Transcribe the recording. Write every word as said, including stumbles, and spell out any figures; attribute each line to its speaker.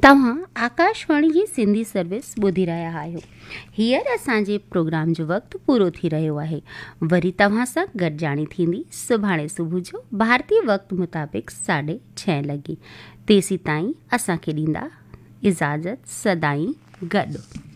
Speaker 1: तव्हां आकाशवाणी जी सिंधी सर्विस ॿुधी रहिया आहियो। हींअर असांजे प्रोग्राम जो वक़्तु पूरो थी रहियो आहे। वरी तव्हां सां गॾिजाणी थींदी सुभाणे सुबुह जो भारतीय वक़्तु मुताबिक़ साढे छह लॻे। तेसी ताईं असांखे ॾींदा इजाज़त। सदाईं गॾु।